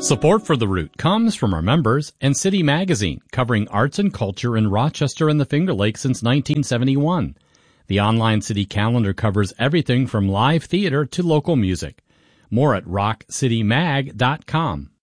Support for The Root comes from our members and City Magazine, covering arts and culture in Rochester and the Finger Lakes since 1971. The online city calendar covers everything from live theater to local music. More at rockcitymag.com.